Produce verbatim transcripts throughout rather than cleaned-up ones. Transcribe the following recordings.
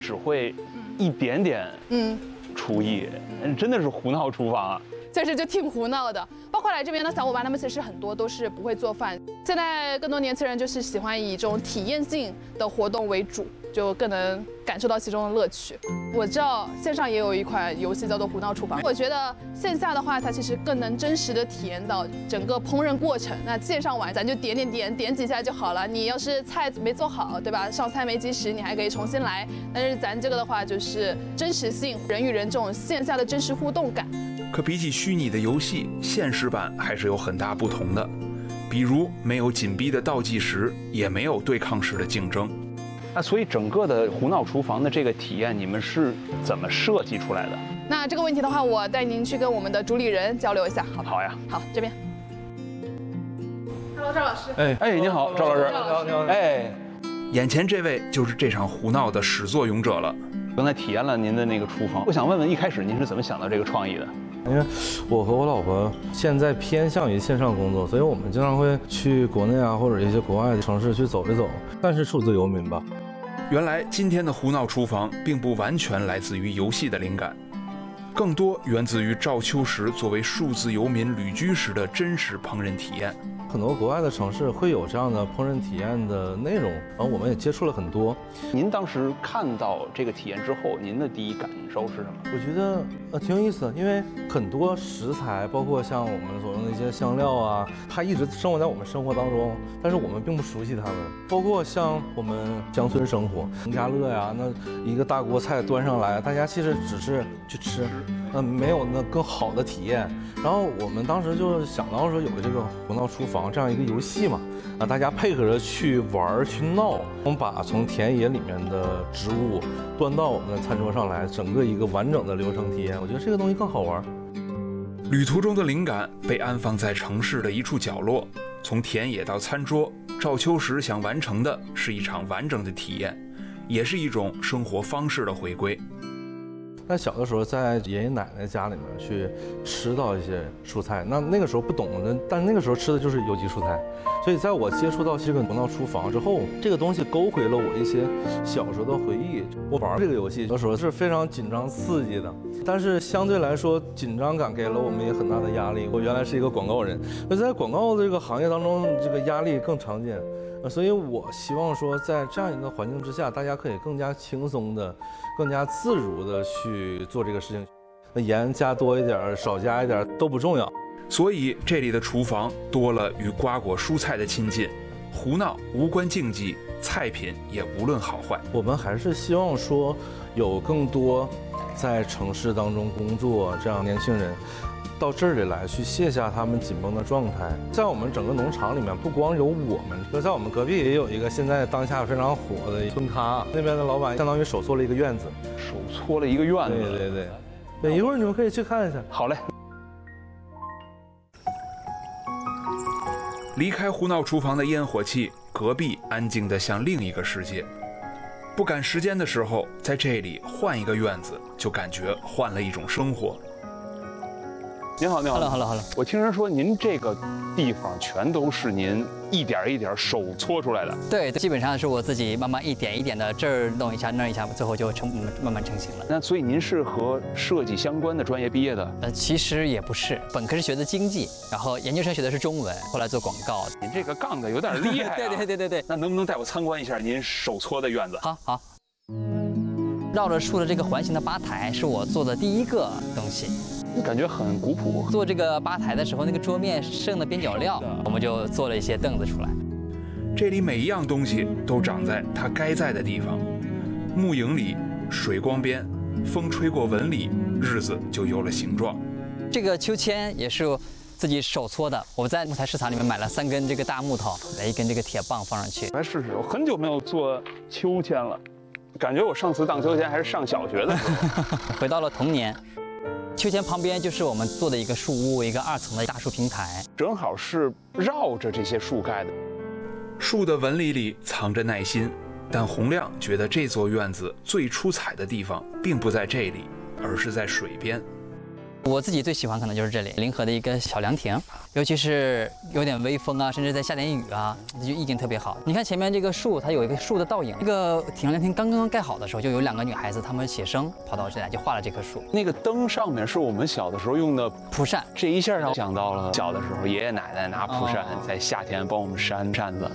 只会一点点嗯厨艺，嗯，真的是胡闹厨房啊。 确实就挺胡闹的，包括来这边的小伙伴，他们其实很多都是不会做饭。现在更多年轻人就是喜欢以这种体验性的活动为主，就更能感受到其中的乐趣。我知道线上也有一款游戏叫做《胡闹厨房》，我觉得线下的话，它其实更能真实的体验到整个烹饪过程。那线上玩，咱就点点点点几下就好了。你要是菜没做好，对吧？上菜没及时，你还可以重新来。但是咱这个的话，就是真实性，人与人这种线下的真实互动感。 可比起虚拟的游戏，现实版还是有很大不同的。比如没有紧逼的倒计时，也没有对抗式的竞争。 那所以整个的胡闹厨房的这个体验，你们是怎么设计出来的？ 那这个问题的话，我带您去跟我们的主理人交流一下，好不好？ 好呀。 好，这边。Hello， 赵老师。 哎哎，你好，赵老师。 你好，你好。 哎， 眼前这位就是这场胡闹的始作俑者了。 刚才体验了您的那个厨房，我想问问，一开始您是怎么想到这个创意的？ 因为我和我老婆现在偏向于线上工作，所以我们经常会去国内啊或者一些国外的城市去走一走，算是数字游民吧。 原来今天的胡闹厨房并不完全来自于游戏的灵感，更多源自于赵秋实作为数字游民旅居时的真实烹饪体验。 很多国外的城市会有这样的烹饪体验的内容，然后我们也接触了很多。 您当时看到这个体验之后，您的第一感受是什么？ 我觉得呃挺有意思的，因为很多食材，包括像我们所用的一些香料啊，它一直生活在我们生活当中，但是我们并不熟悉它们。包括像我们乡村生活，农家乐呀，那一个大锅菜端上来，大家其实只是去吃，那没有那更好的体验。然后我们当时就想到说有这个胡闹厨房这样一个游戏嘛，啊，大家配合着去玩去闹，我们把从田野里面的植物端到我们的餐桌上来，整个一个完整的流程体验，我觉得这个东西更好玩。 旅途中的灵感被安放在城市的一处角落，从田野到餐桌，赵秋实想完成的是一场完整的体验，也是一种生活方式的回归。 在小的时候，在爷爷奶奶家里面去吃到一些蔬菜，那那个时候不懂的，但那个时候吃的就是有机蔬菜。所以在我接触到这个胡闹厨房之后，这个东西勾回了我一些小时候的回忆。我玩这个游戏的时候是非常紧张刺激的，但是相对来说紧张感给了我们也很大的压力。我原来是一个广告人，那在广告这个行业当中，这个压力更常见。所以我希望说，在这样一个环境之下，大家可以更加轻松的、更加自如的去做这个事情。那盐加多一点、少加一点都不重要。 所以这里的厨房多了与瓜果蔬菜的亲近，胡闹无关竞技，菜品也无论好坏。 我们还是希望说，有更多在城市当中工作这样年轻人。到这里来去卸下他们紧绷的状态。在我们整个农场里面，不光有我们，就在我们隔壁也有一个现在当下非常火的村咖，那边的老板相当于手搓了一个院子， 手搓了一个院子。 对对对，对，一会儿你们可以去看一下。 好嘞。 离开胡闹厨房的烟火气，隔壁安静得像另一个世界。不赶时间的时候，在这里换一个院子，就感觉换了一种生活。 您好，您好 ，Hello，Hello，Hello。 我听人说您这个地方全都是您一点一点手搓出来的。 对，基本上是我自己慢慢一点一点的这儿弄一下那儿一下，最后就成慢慢成型了。 那所以您是和设计相关的专业毕业的？ 呃，其实也不是，本科是学的经济，然后研究生学的是中文，后来做广告。 您这个杠的有点厉害啊！ 对对对对对。 那能不能带我参观一下您手搓的院子？ 好好。绕着树的这个环形的吧台是我做的第一个东西。 感觉很古朴。 做这个吧台的时候，那个桌面剩的边角料，我们就做了一些凳子出来。 这里每一样东西都长在它该在的地方，木影里，水光边，风吹过纹理，日子就有了形状。 这个秋千也是自己手搓的，我在木材市场里面买了三根这个大木头，来一根这个铁棒放上去。 来试试，我很久没有做秋千了，感觉我上次荡秋千还是上小学的时候。 回到了童年。秋千旁边就是我们做的一个树屋，一个二层的大树平台， 正好是绕着这些树盖的。 树的纹理里藏着耐心，但洪亮觉得这座院子最出彩的地方并不在这里，而是在水边。 我自己最喜欢可能就是这里临河的一个小凉亭，尤其是有点微风啊，甚至在下点雨啊，就意境特别好。你看前面这个树，它有一个树的倒影。这个挺阳凉亭刚刚盖好的时候，就有两个女孩子，她们写生跑到这来就画了这棵树。 那个灯上面是我们小的时候用的蒲扇， 这一下让我想到了小的时候爷爷奶奶拿蒲扇哦在夏天帮我们扇扇子。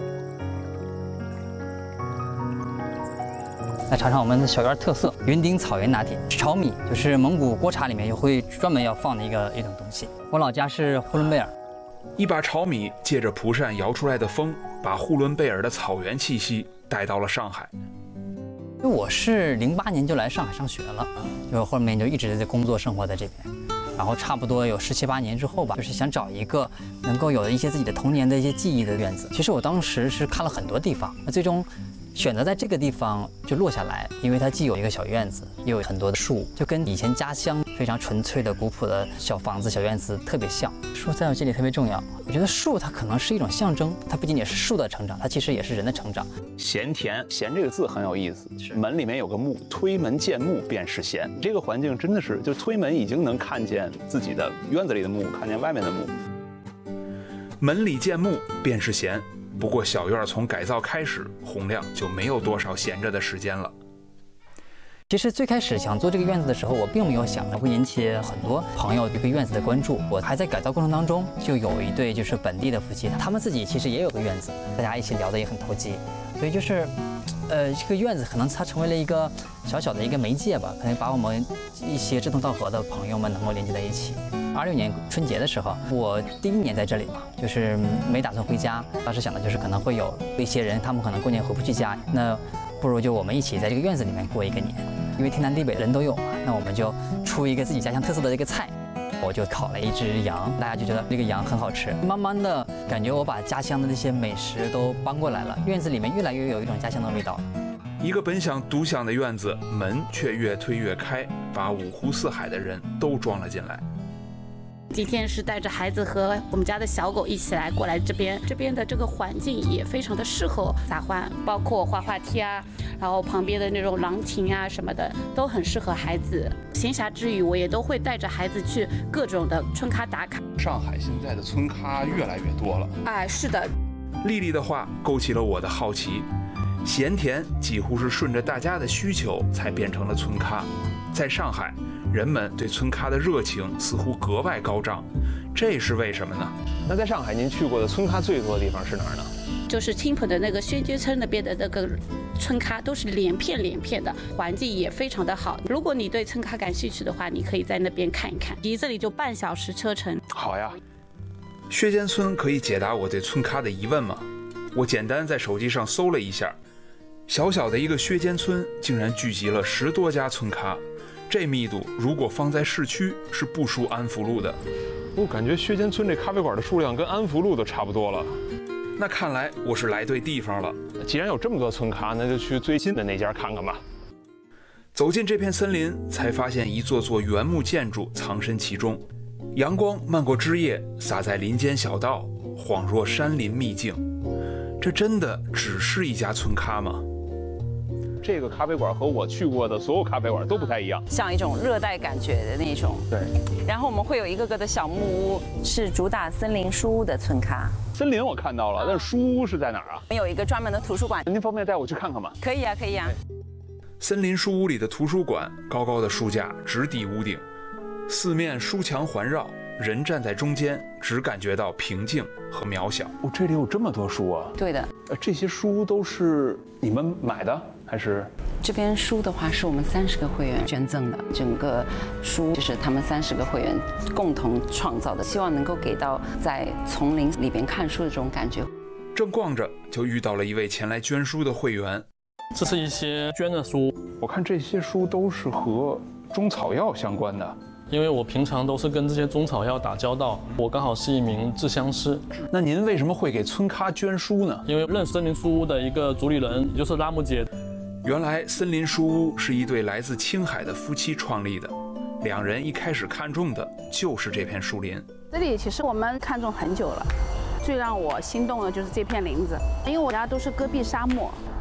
来尝尝我们的小院特色云顶草原拿铁，炒米就是蒙古锅茶里面也会专门要放的一个一种东西。我老家是呼伦贝尔， 一把炒米借着蒲扇摇出来的风，把呼伦贝尔的草原气息带到了上海。 因为我是零八年就来上海上学了，就后面就一直在工作生活在这边，然后差不多有十七八年之后吧，就是想找一个能够有一些自己的童年的一些记忆的院子。其实我当时是看了很多地方，那最终选择在这个地方就落下来，因为它既有一个小院子，又有很多的树，就跟以前家乡非常纯粹的古朴的小房子、小院子特别像。树在我这里特别重要，我觉得树它可能是一种象征，它不仅仅是树的成长，它其实也是人的成长。 闲田，闲这个字很有意思，门里面有个木，推门见木便是闲。这个环境真的是，就推门已经能看见自己的院子里的木，看见外面的木。 门里见木便是闲。不过小院从改造开始，洪亮就没有多少闲着的时间了。 其实最开始想做这个院子的时候，我并没有想着会引起很多朋友对这个院子的关注。我还在改造过程当中，就有一对就是本地的夫妻，他们自己其实也有个院子，大家一起聊得也很投机。所以就是，呃，这个院子可能它成为了一个小小的一个媒介吧，可能把我们一些志同道合的朋友们能够连接在一起。二六年春节的时候，我第一年在这里嘛，就是没打算回家。当时想的就是可能会有一些人，他们可能过年回不去家，那不如就我们一起在这个院子里面过一个年，因为天南地北人都有嘛，那我们就出一个自己家乡特色的这个菜。我就烤了一只羊，大家就觉得这个羊很好吃。慢慢的感觉我把家乡的那些美食都搬过来了，院子里面越来越有一种家乡的味道。 一个本想独享的院子，门却越推越开，把五湖四海的人都装了进来。 今天是带着孩子和我们家的小狗一起来过来这边，这边的这个环境也非常的适合撒欢，包括滑滑梯啊，然后旁边的那种廊亭啊什么的，都很适合孩子。闲暇之余，我也都会带着孩子去各种的村咖打卡。 上海现在的村咖越来越多了。 哎，是的。 丽丽的话勾起了我的好奇，闲田几乎是顺着大家的需求才变成了村咖。在上海，人们对村咖的热情似乎格外高涨，这是为什么呢？ 那在上海，您去过的村咖最多的地方是哪儿呢？ 就是青浦的那个宣街村那边的那个村咖，都是连片连片的，环境也非常的好。如果你对村咖感兴趣的话，你可以在那边看一看，离这里就半小时车程。 好呀。 薛间村可以解答我对村咖的疑问吗？我简单在手机上搜了一下，小小的一个薛间村竟然聚集了十多家村咖。这密度如果放在市区是不输安福路的。 我感觉薛间村这咖啡馆的数量跟安福路都差不多了。 那看来我是来对地方了。 既然有这么多村咖，那就去最近的那家看看吧。 走进这片森林，才发现一座座原木建筑藏身其中，阳光漫过枝叶，洒在林间小道，恍若山林秘境。这真的只是一家村咖吗？ 这个咖啡馆和我去过的所有咖啡馆都不太一样， 像一种热带感觉的那种。 对。 然后我们会有一个个的小木屋，是主打森林书屋的村咖。 森林我看到了，但是书屋是在哪儿啊？ 我们有一个专门的图书馆。 您方便带我去看看吗？ 可以啊，可以啊。 森林书屋里的图书馆，高高的书架直抵屋顶，四面书墙环绕，人站在中间，只感觉到平静和渺小。 哦，这里有这么多书啊！ 对的。 呃，这些书都是你们买的还是？ 这边书的话是我们三十个会员捐赠的，整个书就是他们三十个会员共同创造的，希望能够给到在丛林里边看书的这种感觉。 正逛着，就遇到了一位前来捐书的会员。 这是一些捐的书， 我看这些书都是和中草药相关的。 因为我平常都是跟这些中草药打交道，我刚好是一名制香师。 那您为什么会给村咖捐书呢？ 因为认识森林书屋的一个主理人，也就是拉木姐。 原来森林书屋是一对来自青海的夫妻创立的，两人一开始看中的就是这片树林。 这里其实我们看中很久了，最让我心动的就是这片林子，因为我家都是戈壁沙漠，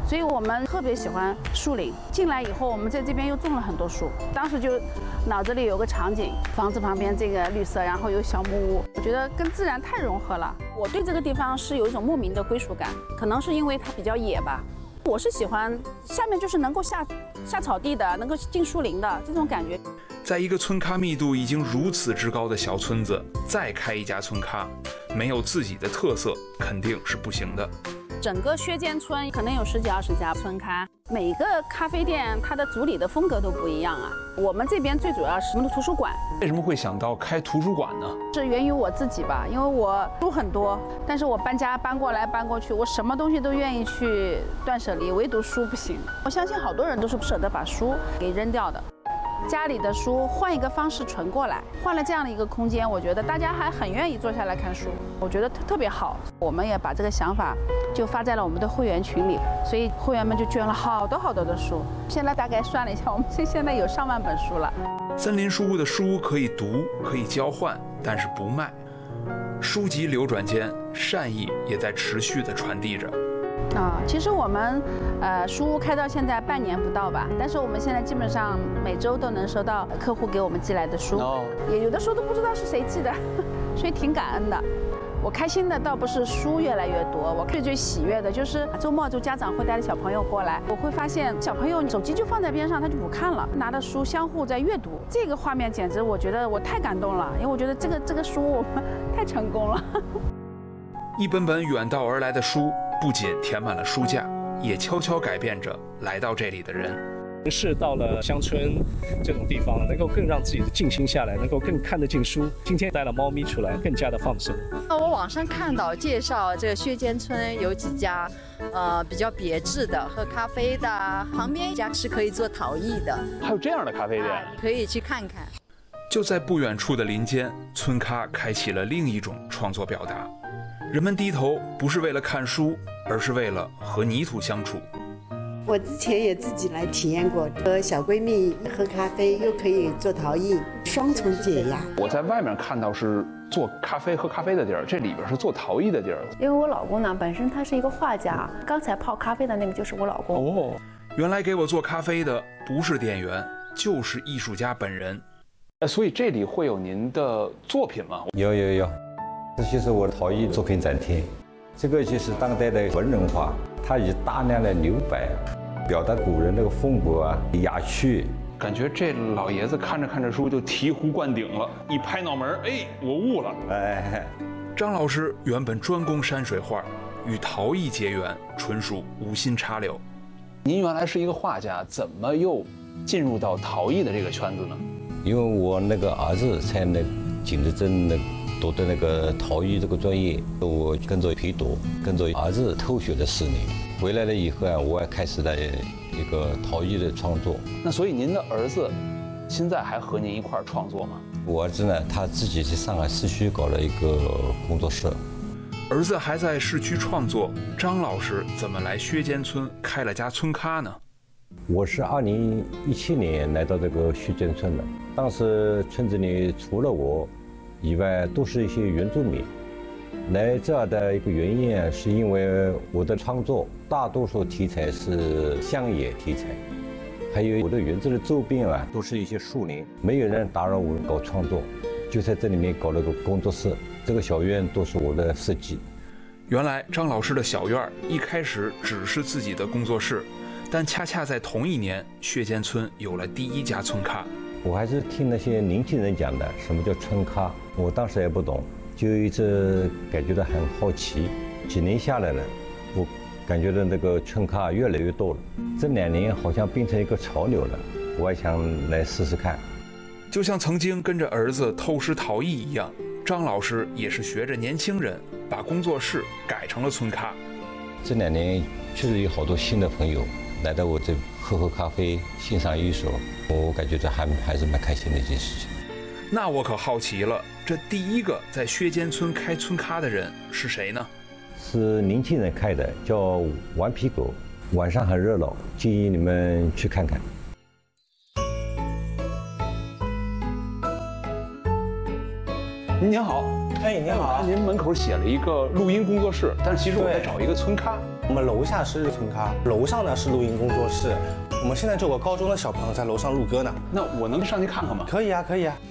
所以我们特别喜欢树林。进来以后，我们在这边又种了很多树，当时就脑子里有个场景，房子旁边这个绿色，然后有小木屋，我觉得跟自然太融合了。我对这个地方是有一种莫名的归属感，可能是因为它比较野吧。我是喜欢下面就是能够下下草地的，能够进树林的这种感觉。 在一个村咖密度已经如此之高的小村子，再开一家村咖，没有自己的特色肯定是不行的。 整个薛间村可能有十几二十家村咖，每一个咖啡店它的主理的风格都不一样啊。我们这边最主要是我们的图书馆。 为什么会想到开图书馆呢？ 是源于我自己吧，因为我书很多，但是我搬家搬过来搬过去，我什么东西都愿意去断舍离，唯独书不行。我相信好多人都是不舍得把书给扔掉的。家里的书换一个方式存过来，换了这样的一个空间，我觉得大家还很愿意坐下来看书，我觉得特特别好。我们也把这个想法就发在了我们的会员群里，所以会员们就捐了好多好多的书。现在大概算了一下，我们现现在有上万本书了。 森林书屋的书可以读，可以交换，但是不卖。书籍流转间，善意也在持续地传递着。 啊，其实我们，呃，书屋开到现在半年不到吧，但是我们现在基本上每周都能收到客户给我们寄来的书，哦、也有的书都不知道是谁寄的，所以挺感恩的。我开心的倒不是书越来越多，我最最喜悦的就是周末就家长会带着小朋友过来，我会发现小朋友手机就放在边上，他就不看了，拿着书相互在阅读，这个画面简直我觉得我太感动了，因为我觉得这个这个书我们太成功了。 一本本远道而来的书，不仅填满了书架，也悄悄改变着来到这里的人。 是到了乡村这种地方，能够更让自己静心下来，能够更看得进书。今天带了猫咪出来，更加的放松。 我网上看到介绍这个薛间村有几家，呃，比较别致的喝咖啡的，旁边一家是可以做陶艺的。 还有这样的咖啡店， 可以去看看。 就在不远处的林间，村咖开启了另一种创作表达。人们低头不是为了看书，而是为了和泥土相处。 我之前也自己来体验过，和小闺蜜喝咖啡，又可以做陶艺，双重解压。 我在外面看到是做咖啡喝咖啡的地儿，这里边是做陶艺的地儿。 因为我老公呢，本身他是一个画家，刚才泡咖啡的那个就是我老公。 哦，原来给我做咖啡的不是店员，就是艺术家本人。 所以这里会有您的作品吗？ 有有有，这就是我的陶艺作品展厅。这个就是当代的文人画，它以大量的留白表达古人那个风格啊、雅趣。 感觉这老爷子看着看着书就醍醐灌顶了，一拍脑门，哎，我悟了。 哎，张老师原本专攻山水画，与陶艺结缘纯属无心插柳。 您原来是一个画家，怎么又进入到陶艺的这个圈子呢？ 因为我那个儿子在那景德镇那读的那个陶艺这个专业，我跟着陪读，跟着儿子偷学了四年。回来了以后啊，我也开始了一个陶艺的创作。 那所以您的儿子现在还和您一块儿创作吗？ 我儿子呢，他自己在上海市区搞了一个工作室。 儿子还在市区创作，张老师怎么来薛间村开了家村咖呢？ 我是二零一七年来到这个薛间村的，当时村子里除了我以外，都是一些原住民。来这儿的一个原因啊，是因为我的创作大多数题材是乡野题材，还有我的园子的周边啊，都是一些树林，没有人打扰我搞创作，就在这里面搞了个工作室。这个小院都是我的设计。 原来张老师的小院一开始只是自己的工作室，但恰恰在同一年，薛间村有了第一家村咖。 我还是听那些年轻人讲的，什么叫村咖，我当时也不懂，就一直感觉到很好奇。几年下来了，我感觉到那个村咖越来越多了，这两年好像变成一个潮流了，我也想来试试看。 就像曾经跟着儿子偷师陶艺一样，张老师也是学着年轻人，把工作室改成了村咖。 这两年确实有好多新的朋友来到我这喝喝咖啡，欣赏艺术，我感觉这还还是蛮开心的一件事情。 那我可好奇了，这第一个在薛间村开村咖的人是谁呢？ 是年轻人开的，叫顽皮狗，晚上很热闹，建议你们去看看。 您好， 哎，您好， 您门口写了一个录音工作室，但是其实我在找一个村咖。 我们楼下是村咖，楼上呢是录音工作室。我们现在就有个高中的小朋友在楼上录歌呢。 那我能上去看看吗？ 可以啊，可以啊。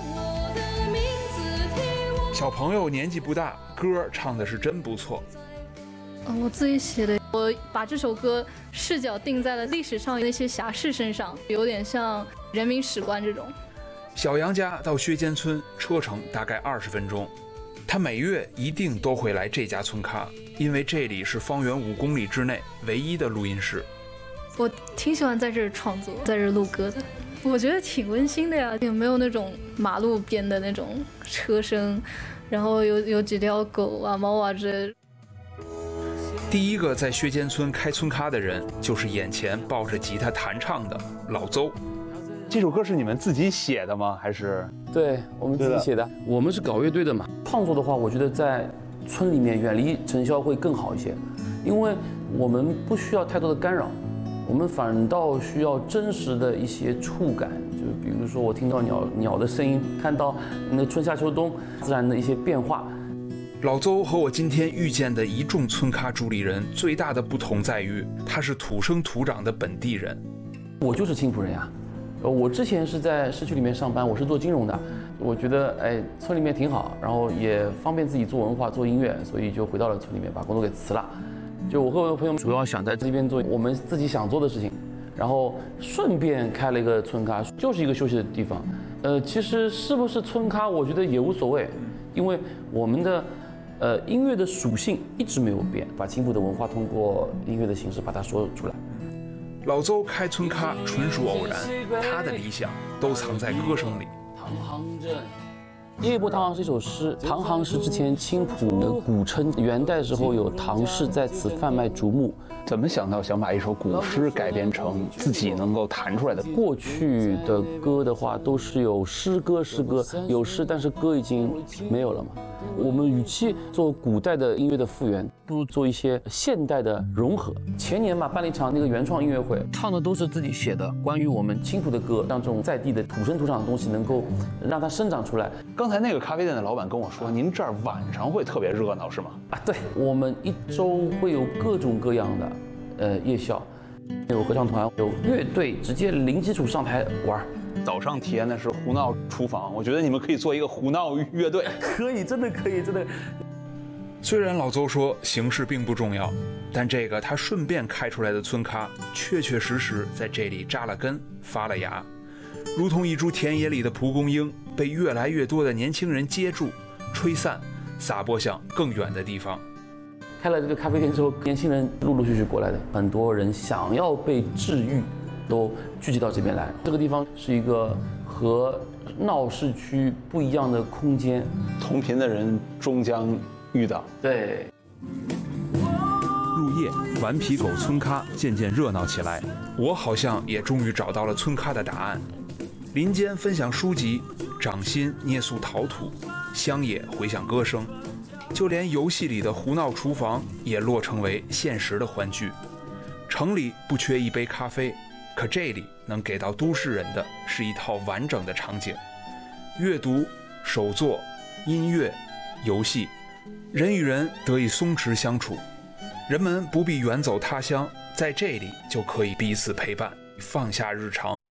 小朋友年纪不大，歌唱的是真不错。 嗯，我自己写的，我把这首歌视角定在了历史上那些侠士身上，有点像人民史观这种。 小杨家到薛间村车程大概二十分钟，他每月一定都会来这家村咖，因为这里是方圆五公里之内唯一的录音室。 我挺喜欢在这儿创作，在这儿录歌的，我觉得挺温馨的呀，有没有那种马路边的那种车声，然后有有几条狗啊、猫啊之类的。 第一个在薛间村开村咖的人，就是眼前抱着吉他弹唱的老邹。 这首歌是你们自己写的吗？还是？ 对，我们自己写的。我们是搞乐队的嘛，创作的话，我觉得在村里面远离尘嚣会更好一些，因为我们不需要太多的干扰，我们反倒需要真实的一些触感，就比如说我听到鸟鸟的声音，看到那个春夏秋冬自然的一些变化。 老邹和我今天遇见的一众村咖主理人最大的不同在于，他是土生土长的本地人。 我就是青浦人呀，我之前是在市区里面上班，我是做金融的。我觉得哎，村里面挺好，然后也方便自己做文化、做音乐，所以就回到了村里面，把工作给辞了。就我和我的朋友主要想在这边做我们自己想做的事情，然后顺便开了一个村咖，就是一个休息的地方。呃，其实是不是村咖，我觉得也无所谓，因为我们的。呃，音乐的属性一直没有变，把青浦的文化通过音乐的形式把它说出来。 老邹开村咖纯属偶然，他的理想都藏在歌声里。 唐行镇，夜泊唐行是一首诗，唐行是之前青浦的古称，元代时候有唐氏在此贩卖竹木。 怎么想到想把一首古诗改编成自己能够弹出来的？ 过去的歌的话，都是有诗歌，诗歌有诗，但是歌已经没有了嘛。我们与其做古代的音乐的复原，不如做一些现代的融合。前年嘛，办了一场那个原创音乐会，唱的都是自己写的关于我们青浦的歌，让这种在地的土生土长的东西能够让它生长出来。 刚才那个咖啡店的老板跟我说，您这儿晚上会特别热闹，是吗？ 啊，对，我们一周会有各种各样的呃夜校，有合唱团，有乐队，直接零基础上台玩。 早上体验的是胡闹厨房，我觉得你们可以做一个胡闹乐队。 可以，真的可以，真的。 虽然老邹说形式并不重要，但这个他顺便开出来的村咖，确确实实在这里扎了根、发了芽，如同一株田野里的蒲公英，被越来越多的年轻人接住、吹散，撒播向更远的地方。 开了这个咖啡店之后，年轻人陆陆续续过来的，很多人想要被治愈。都聚集到这边来，这个地方是一个和闹市区不一样的空间， 同频的人终将遇到。 对。 入夜，顽皮狗村咖渐渐热闹起来，我好像也终于找到了村咖的答案。林间分享书籍，掌心捏塑陶土，乡野回响歌声，就连游戏里的胡闹厨房也落成为现实的欢聚。城里不缺一杯咖啡。可这里能给到都市人的是一套完整的场景，阅读、手作、音乐、游戏，人与人得以松弛相处，人们不必远走他乡，在这里就可以彼此陪伴，放下日常，